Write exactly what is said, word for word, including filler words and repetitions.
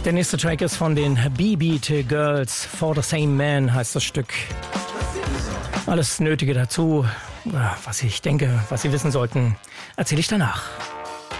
Der nächste Track ist von den B-Beat Girls. For the Same Man heißt das Stück. Alles Nötige dazu, was ich denke, was Sie wissen sollten, erzähle ich danach.